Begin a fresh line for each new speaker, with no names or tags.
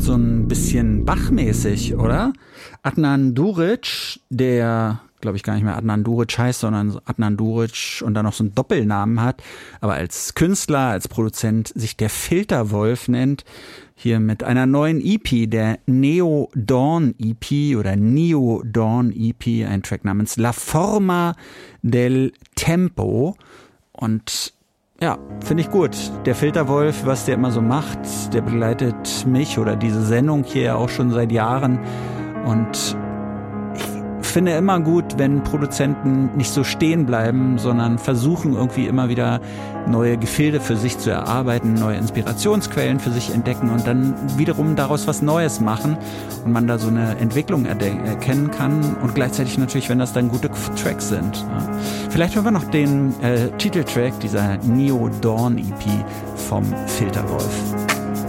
so ein bisschen Bach-mäßig, oder? Adnan Duric, der, glaube ich, gar nicht mehr Adnan Duric heißt, sondern Adnan Duric und dann noch so einen Doppelnamen hat, aber als Künstler, als Produzent sich der Filterwolf nennt, hier mit einer neuen EP, der Neo Dawn EP oder Neo Dawn EP, ein Track namens La Forma del Tempo. Und ja, finde ich gut. Der Filterwolf, was der immer so macht, der begleitet mich oder diese Sendung hier auch schon seit Jahren. Und ich finde immer gut, wenn Produzenten nicht so stehen bleiben, sondern versuchen irgendwie immer wieder neue Gefilde für sich zu erarbeiten, neue Inspirationsquellen für sich entdecken und dann wiederum daraus was Neues machen und man da so eine Entwicklung erkennen kann und gleichzeitig natürlich, wenn das dann gute Tracks sind. Ja. Vielleicht hören wir noch den Titeltrack dieser Neo Dawn EP vom Filterwolf.